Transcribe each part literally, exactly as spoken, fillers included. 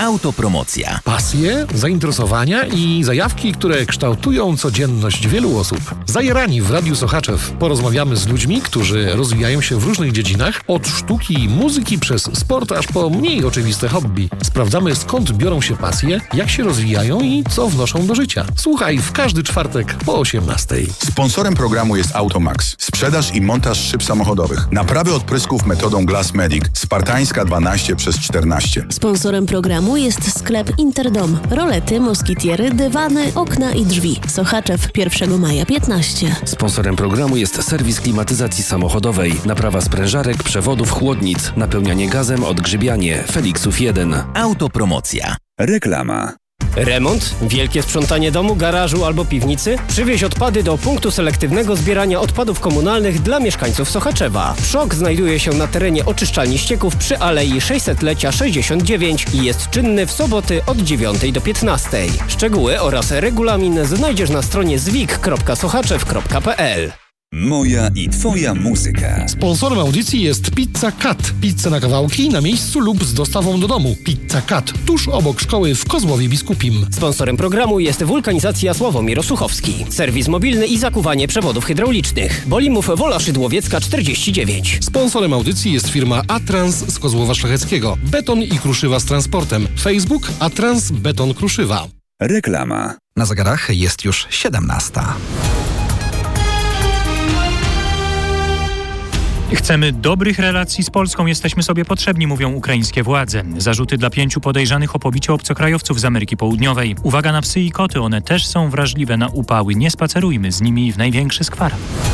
Autopromocja. Pasje, zainteresowania i zajawki, które kształtują codzienność wielu osób. Zajarani w Radiu Sochaczew porozmawiamy z ludźmi, którzy rozwijają się w różnych dziedzinach, od sztuki i muzyki przez sport aż po mniej oczywiste hobby. Sprawdzamy, skąd biorą się pasje, jak się rozwijają i co wnoszą do życia. Słuchaj w każdy czwartek po osiemnastej. Sponsorem programu jest Automax. Sprzedaż i montaż szyb samochodowych. Naprawy odprysków metodą Glassmedic. Spartańska dwanaście przez czternaście. Sponsorem programu jest sklep Interdom. Rolety, moskitiery, dywany, okna i drzwi. Sochaczew, pierwszego maja piętnaście. Sponsorem programu jest serwis klimatyzacji samochodowej. Naprawa sprężarek, przewodów, chłodnic. Napełnianie gazem, odgrzybianie. Felixów jeden. Autopromocja. Reklama. Remont, wielkie sprzątanie domu, garażu albo piwnicy? Przywieź odpady do punktu selektywnego zbierania odpadów komunalnych dla mieszkańców Sochaczewa. Przok znajduje się na terenie oczyszczalni ścieków przy Alei sześćsetlecia sześćdziesiąt dziewięć i jest czynny w soboty od dziewiątej do piętnastej. Szczegóły oraz regulamin znajdziesz na stronie zwik kropka sochaczew kropka p l. Moja i twoja muzyka. Sponsorem audycji jest Pizza Cut. Pizza na kawałki, na miejscu lub z dostawą do domu. Pizza Cut, tuż obok szkoły w Kozłowie Biskupim. Sponsorem programu jest Wulkanizacja Sławomir Osuchowski. Serwis mobilny i zakuwanie przewodów hydraulicznych. Bolimów Wola Szydłowiecka czterdzieści dziewięć. Sponsorem audycji jest firma Atrans z Kozłowa Szlacheckiego. Beton i kruszywa z transportem. Facebook Atrans Beton Kruszywa. Reklama. Na zegarach jest już siedemnasta. Chcemy dobrych relacji z Polską, jesteśmy sobie potrzebni, mówią ukraińskie władze. Zarzuty dla pięciu podejrzanych o pobicie obcokrajowców z Ameryki Południowej. Uwaga na psy i koty, one też są wrażliwe na upały. Nie spacerujmy z nimi w największy skwar.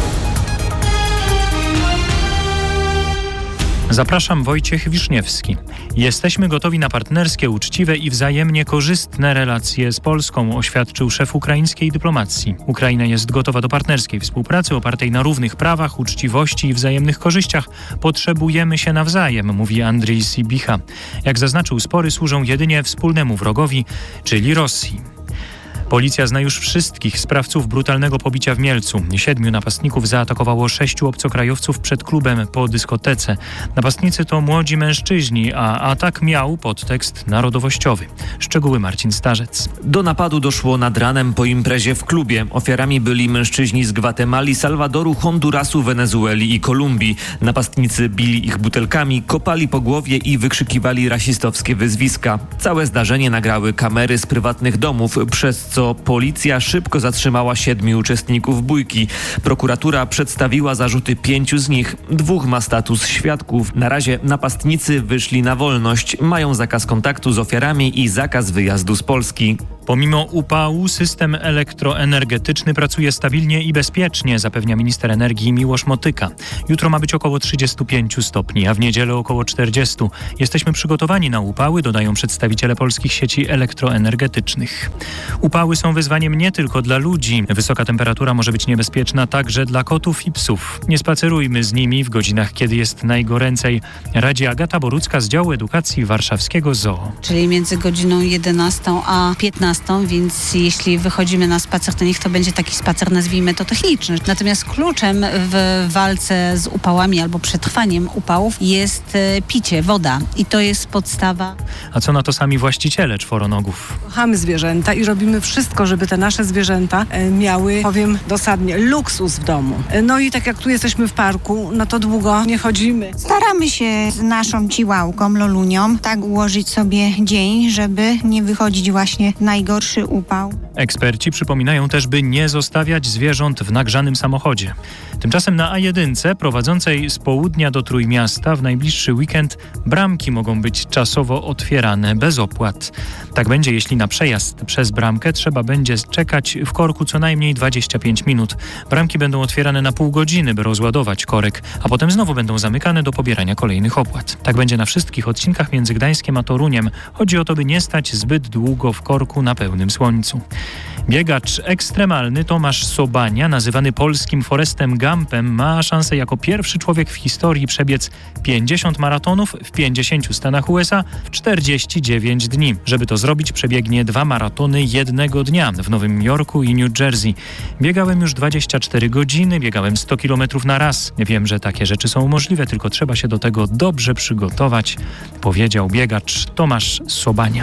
Zapraszam, Wojciech Wiszniewski. Jesteśmy gotowi na partnerskie, uczciwe i wzajemnie korzystne relacje z Polską, oświadczył szef ukraińskiej dyplomacji. Ukraina jest gotowa do partnerskiej współpracy opartej na równych prawach, uczciwości i wzajemnych korzyściach. Potrzebujemy się nawzajem, mówi Andrzej Sibicha. Jak zaznaczył, spory służą jedynie wspólnemu wrogowi, czyli Rosji. Policja zna już wszystkich sprawców brutalnego pobicia w Mielcu. Siedmiu napastników zaatakowało sześciu obcokrajowców przed klubem po dyskotece. Napastnicy to młodzi mężczyźni, a atak miał podtekst narodowościowy. Szczegóły Marcin Starzec. Do napadu doszło nad ranem po imprezie w klubie. Ofiarami byli mężczyźni z Gwatemali, Salwadoru, Hondurasu, Wenezueli i Kolumbii. Napastnicy bili ich butelkami, kopali po głowie i wykrzykiwali rasistowskie wyzwiska. Całe zdarzenie nagrały kamery z prywatnych domów, przez co policja szybko zatrzymała siedmiu uczestników bójki. Prokuratura przedstawiła zarzuty pięciu z nich. Dwóch ma status świadków. Na razie napastnicy wyszli na wolność. Mają zakaz kontaktu z ofiarami i zakaz wyjazdu z Polski. Pomimo upału system elektroenergetyczny pracuje stabilnie i bezpiecznie, zapewnia minister energii Miłosz Motyka. Jutro ma być około trzydzieści pięć stopni, a w niedzielę około czterdzieści. Jesteśmy przygotowani na upały, dodają przedstawiciele polskich sieci elektroenergetycznych. Upały są wyzwaniem nie tylko dla ludzi. Wysoka temperatura może być niebezpieczna także dla kotów i psów. Nie spacerujmy z nimi w godzinach, kiedy jest najgoręcej, radzi Agata Borucka z działu edukacji warszawskiego Zoo. Czyli między godziną jedenastą a piętnastą, więc jeśli wychodzimy na spacer, to niech to będzie taki spacer, nazwijmy to techniczny. Natomiast kluczem w walce z upałami albo przetrwaniem upałów jest picie, woda i to jest podstawa. A co na to sami właściciele czworonogów? Kochamy zwierzęta i robimy wszystko, żeby te nasze zwierzęta miały, powiem dosadnie, luksus w domu. No i tak jak tu jesteśmy w parku, no to długo nie chodzimy. Staramy się z naszą ciłałką, Lolunią, tak ułożyć sobie dzień, żeby nie wychodzić właśnie najgorszy upał. Eksperci przypominają też, by nie zostawiać zwierząt w nagrzanym samochodzie. Tymczasem na A jeden prowadzącej z południa do Trójmiasta w najbliższy weekend bramki mogą być czasowo otwierane bez opłat. Tak będzie, jeśli na przejazd przez bramkę trzeba będzie czekać w korku co najmniej dwadzieścia pięć minut. Bramki będą otwierane na pół godziny, by rozładować korek, a potem znowu będą zamykane do pobierania kolejnych opłat. Tak będzie na wszystkich odcinkach między Gdańskiem a Toruniem. Chodzi o to, by nie stać zbyt długo w korku na pełnym słońcu. Biegacz ekstremalny Tomasz Sobania, nazywany polskim Forrestem Gump, jumpem ma szansę jako pierwszy człowiek w historii przebiec pięćdziesiąt maratonów w pięćdziesięciu stanach U S A w czterdzieści dziewięć dni. Żeby to zrobić, przebiegnie dwa maratony jednego dnia w Nowym Jorku i New Jersey. Biegałem już dwadzieścia cztery godziny, biegałem sto kilometrów na raz. Wiem, że takie rzeczy są możliwe, tylko trzeba się do tego dobrze przygotować, powiedział biegacz Tomasz Sobania.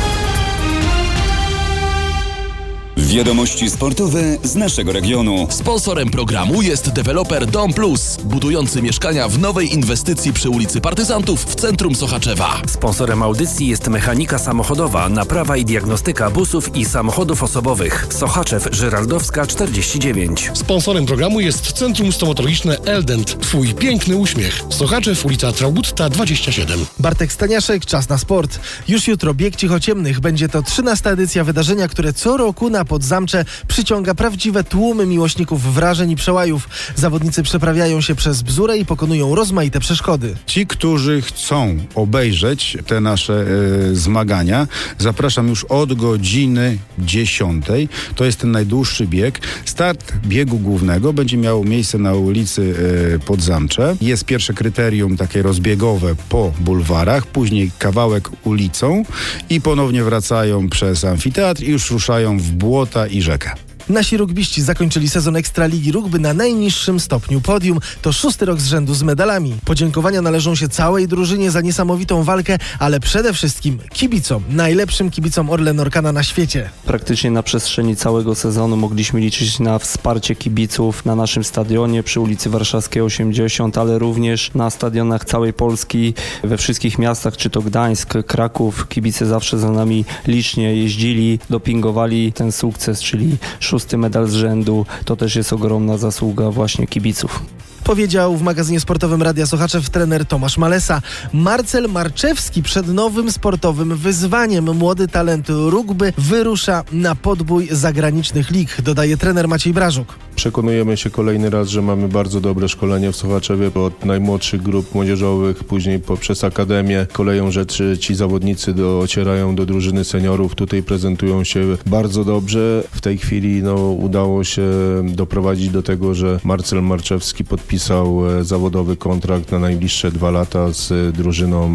Wiadomości sportowe z naszego regionu. Sponsorem programu jest deweloper Dom Plus, budujący mieszkania w nowej inwestycji przy ulicy Partyzantów w centrum Sochaczewa. Sponsorem audycji jest mechanika samochodowa, naprawa i diagnostyka busów i samochodów osobowych. Sochaczew, Żyrardowska czterdzieści dziewięć. Sponsorem programu jest Centrum Stomatologiczne Eldent. Twój piękny uśmiech. Sochaczew, ulica Traubutta dwadzieścia siedem. Bartek Staniaszek, czas na sport. Już jutro bieg cichociemnych. Będzie to trzynasta edycja wydarzenia, które co roku na Podzamcze przyciąga prawdziwe tłumy miłośników wrażeń i przełajów. Zawodnicy przeprawiają się przez bzurę i pokonują rozmaite przeszkody. Ci, którzy chcą obejrzeć te nasze e, zmagania, zapraszam już od godziny dziesiątej. To jest ten najdłuższy bieg. Start biegu głównego będzie miał miejsce na ulicy e, Podzamcze. Jest pierwsze kryterium takie rozbiegowe po bulwarach, później kawałek ulicą i ponownie wracają przez amfiteatr i już ruszają w błota i rzekę. Nasi rugbiści zakończyli sezon Ekstraligi Rugby na najniższym stopniu podium. To szósty rok z rzędu z medalami. Podziękowania należą się całej drużynie za niesamowitą walkę, ale przede wszystkim kibicom, najlepszym kibicom Orlen Orkana na świecie. Praktycznie na przestrzeni całego sezonu mogliśmy liczyć na wsparcie kibiców na naszym stadionie przy ulicy Warszawskiej osiemdziesiąt, ale również na stadionach całej Polski, we wszystkich miastach, czy to Gdańsk, Kraków. Kibice zawsze za nami licznie jeździli, dopingowali ten sukces, czyli szósty medal z rzędu. To też jest ogromna zasługa właśnie kibiców. Powiedział w magazynie sportowym Radia Sochaczew trener Tomasz Malesa. Marcel Marczewski przed nowym sportowym wyzwaniem. Młody talent rugby wyrusza na podbój zagranicznych lig, dodaje trener Maciej Brażuk. Przekonujemy się kolejny raz, że mamy bardzo dobre szkolenie w Sochaczewie od najmłodszych grup młodzieżowych, później poprzez akademię. Koleją rzeczy ci zawodnicy docierają do drużyny seniorów. Tutaj prezentują się bardzo dobrze. W tej chwili no, udało się doprowadzić do tego, że Marcel Marczewski podpisał Pisał zawodowy kontrakt na najbliższe dwa lata z drużyną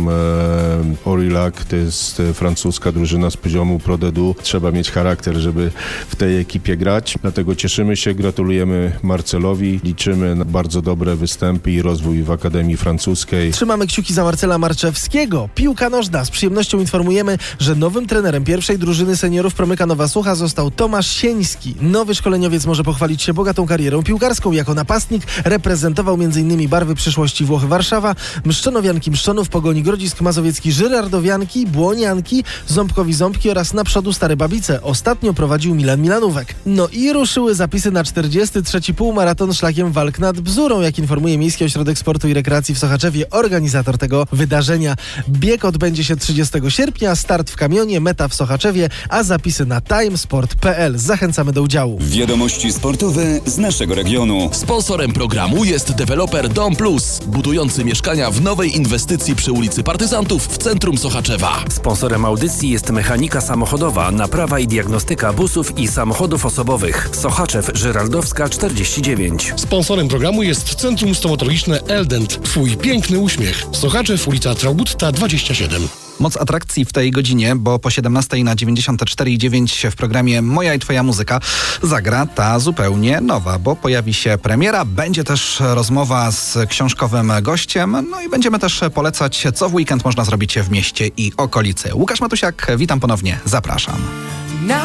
e, Aurillac. To jest francuska drużyna z poziomu Pro D deux. Trzeba mieć charakter, żeby w tej ekipie grać. Dlatego cieszymy się, gratulujemy Marcelowi. Liczymy na bardzo dobre występy i rozwój w Akademii Francuskiej. Trzymamy kciuki za Marcela Marczewskiego. Piłka nożna. Z przyjemnością informujemy, że nowym trenerem pierwszej drużyny seniorów Promyka Nowa Sucha został Tomasz Sieński. Nowy szkoleniowiec może pochwalić się bogatą karierą piłkarską. Jako napastnik reprezentował m in barwy przyszłości Włochy Warszawa, Mszczonowianki Mszczonów, Pogoni Grodzisk Mazowiecki, Żyrardowianki, Błonianki, Ząbkowi Ząbki oraz naprzód Stare Babice. Ostatnio prowadził Milan Milanówek. No i ruszyły zapisy na czterdziesty trzeci półmaraton szlakiem walk nad bzurą, jak informuje Miejski Ośrodek Sportu i Rekreacji w Sochaczewie, organizator tego wydarzenia. Bieg odbędzie się trzydziestego sierpnia, start w Kamionie, meta w Sochaczewie, a zapisy na timesport kropka p l. Zachęcamy do udziału. Wiadomości sportowe z naszego regionu. Sponsorem programu jest deweloper Dom Plus, budujący mieszkania w nowej inwestycji przy ulicy Partyzantów w centrum Sochaczewa. Sponsorem audycji jest mechanika samochodowa, naprawa i diagnostyka busów i samochodów osobowych. Sochaczew, Żyrardowska czterdzieści dziewięć. Sponsorem programu jest Centrum Stomatologiczne Eldent. Twój piękny uśmiech. Sochaczew, ulica Traubutta dwadzieścia siedem. Moc atrakcji w tej godzinie, bo po siedemnastej na dziewięćdziesiąt cztery i dziewięć w programie Moja i Twoja muzyka zagra ta zupełnie nowa, bo pojawi się premiera, będzie też rozmowa z książkowym gościem, no i będziemy też polecać, co w weekend można zrobić w mieście i okolicy. Łukasz Matusiak, witam ponownie, zapraszam.